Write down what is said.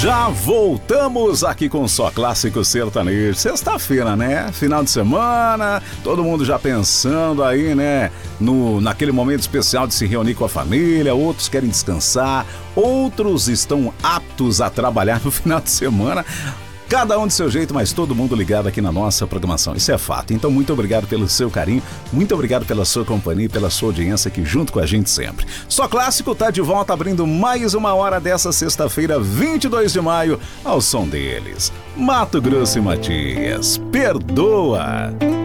Já voltamos aqui com Só Clássico Sertanejo. Sexta-feira, né? Final de semana, todo mundo já pensando aí, né? Naquele momento especial de se reunir com a família, outros querem descansar, outros estão aptos a trabalhar no final de semana. Cada um do seu jeito, mas todo mundo ligado aqui na nossa programação. Isso é fato. Então, muito obrigado pelo seu carinho, muito obrigado pela sua companhia, pela sua audiência aqui junto com a gente sempre. Só Clássico tá de volta, abrindo mais uma hora dessa sexta-feira, 22 de maio, ao som deles. Mato Grosso e Matias, Perdoa.